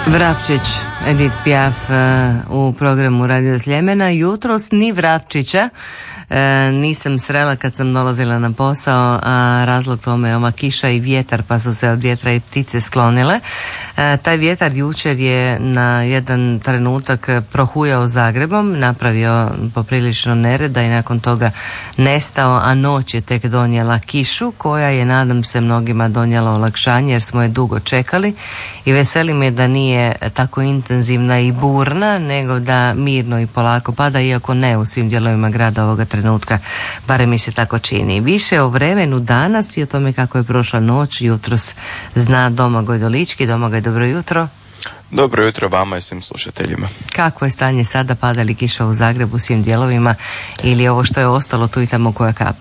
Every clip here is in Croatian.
Vrapčić, Edith Piaf u programu Radio Sljemena. Jutros ni Vrapčića nisam srela kad sam dolazila na posao, a razlog tome je ova kiša i vjetar, pa su se od vjetra i ptice sklonile. Taj vjetar jučer je na jedan trenutak prohujao Zagrebom, napravio poprilično nereda i nakon toga nestao, a noć je tek donijela kišu koja je, nadam se, mnogima donijela olakšanje jer smo je dugo čekali i veseli me da nije tako intenzivna i burna, nego da mirno i polako pada, iako ne u svim dijelovima grada ovoga trenutka, barem mi se tako čini. Više o vremenu danas i o tome kako je prošla noć jutros zna Domagoj Dolički. Domagoj, dobro jutro. Dobro jutro vama i svim slušateljima. Kako je stanje sada, pada li kiša u Zagrebu, svim dijelovima, ili ovo što je ostalo tu i tamo koja kap?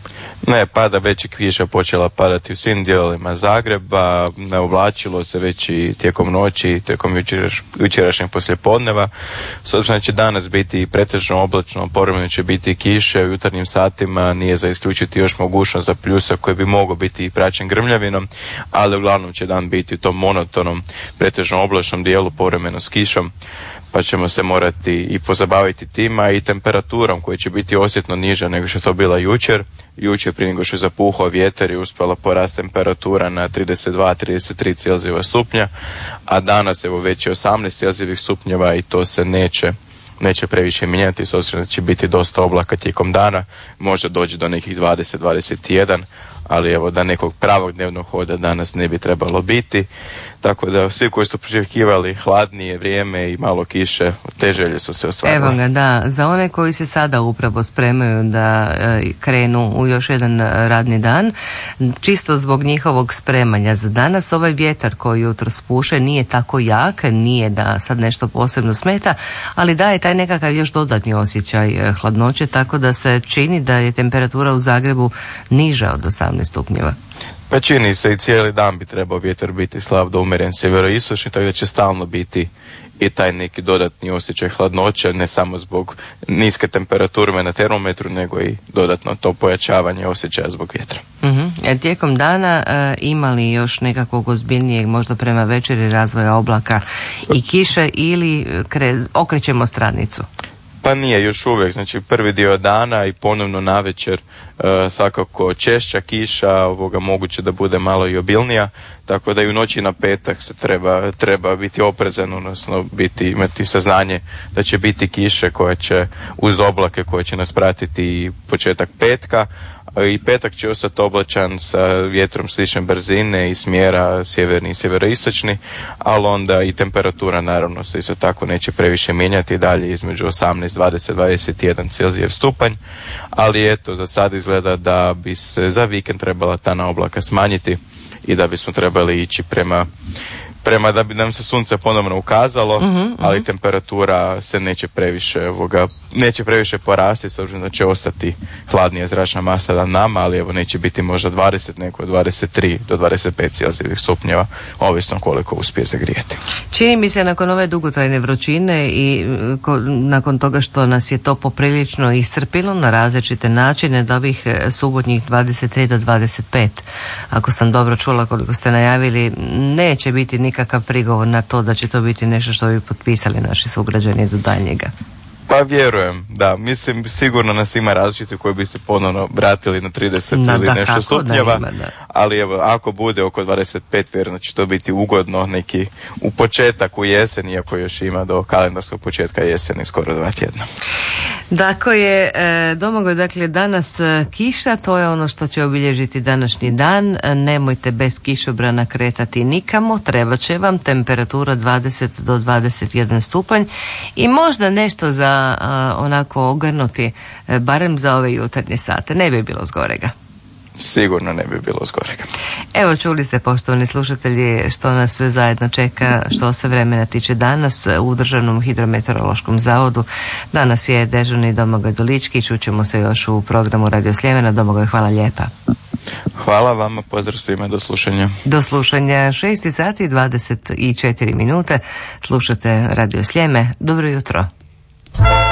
Ne, pada, već je kiša počela padati u svim dijelovima Zagreba, navlačilo se već i tijekom noći, tijekom jučerašnjeg poslijepodneva. S obzirom da će danas biti pretežno oblačno, povremeno će biti kiše u jutarnjim satima, nije za isključiti još mogućnost za pljusak koji bi mogao biti i praćen grmljavinom, ali uglavnom će dan biti u tom monotonom, pretežno oblačnom dijelu, povremeno s kišom, pa ćemo se morati i pozabaviti tima i temperaturom koja će biti osjetno niža nego što je to bila jučer. Jučer prije nego što je zapuhao vjetar i uspjela porast temperatura na 32-33 Celzijeva stupnja, a danas evo već je 18 Celzijevih stupnjeva i to se neće previše mijenjati, s obzirom da će biti dosta oblaka tijekom dana, možda doći do nekih 20-21, ali evo da nekog pravog dnevnog hoda danas ne bi trebalo biti. Tako da svi koji su priželjkivali hladnije vrijeme i malo kiše, te želje su se ostvarile. Evo ga, da. Za one koji se sada upravo spremaju da krenu u još jedan radni dan, čisto zbog njihovog spremanja za danas, ovaj vjetar koji jutros puše nije tako jak, nije da sad nešto posebno smeta, ali daje taj nekakav još dodatni osjećaj hladnoće, tako da se čini da je temperatura u Zagrebu niža od 18 stupnjeva. Pa čini se i cijeli dan bi trebao vjetar biti slab do umjeren sjeveroistočni, tako da će stalno biti i taj neki dodatni osjećaj hladnoće, ne samo zbog niske temperature na termometru, nego i dodatno to pojačavanje osjećaja zbog vjetra. Tijekom dana ima li još nekakvog ozbiljnijeg, možda prema večeri, razvoja oblaka i kiše, ili okrećemo stranicu? Pa nije još uvijek, znači prvi dio dana i ponovno navečer svakako češća kiša, moguće da bude malo i obilnija, tako da i u noći na petak se treba biti oprezan, odnosno imati saznanje da će biti kiše koje će uz oblake koje će nas pratiti i početak petka. I petak će ostati oblačan sa vjetrom slične brzine i smjera sjeverni i sjeveroistočni, ali onda i temperatura naravno se isto tako neće previše mijenjati, dalje između 18, 20, 21 Celzijev stupanj, ali eto, za sad izgleda da bi se za vikend trebala ta oblaka smanjiti i da bismo trebali ići prema da bi nam se sunce ponovno ukazalo, ali temperatura se neće previše porasti, s obzirom da će ostati hladnija zračna masa na nama, ali evo neće biti možda 20, nego 23 do 25 Celzijevih stupnjeva, ovisno koliko uspije zagrijati. Čini mi se nakon ove dugotrajne vrućine i nakon toga što nas je to poprilično iscrpilo na različite načine, da ovih subotnjih 23 do 25, ako sam dobro čula koliko ste najavili, neće biti nikakav prigovor na to da će to biti nešto što bi potpisali naši sugrađani do daljnjega. Pa vjerujem, da. Mislim, sigurno nas ima različiti koji bi se ponovno vratili na 30 ili nešto stupnjeva, ali evo, ako bude oko 25, vjerojatno će to biti ugodno neki u početak u jesen, iako još ima do kalendarskog početka jeseni skoro 2 tjedna. Dakle, Domagoj, danas kiša, to je ono što će obilježiti današnji dan. Nemojte bez kišobrana kretati nikamo, treba će vam temperatura 20 do 21 stupanj i možda nešto za onako ogrnuti, barem za ove jutarnje sate. Ne bi bilo zgorega. Sigurno ne bi bilo zgorega. Evo, čuli ste, poštovani slušatelji, što nas sve zajedno čeka što se vremena tiče danas u Državnom hidrometeorološkom zavodu. Danas je dežurni Domagoj Dolički, čućemo se još u programu Radio Sljemena. Domagoj, hvala lijepa. Hvala vama, pozdrav svima, do slušanja. Do slušanja, 6 sati i 24 minute. Slušate Radio Sljeme. Dobro jutro.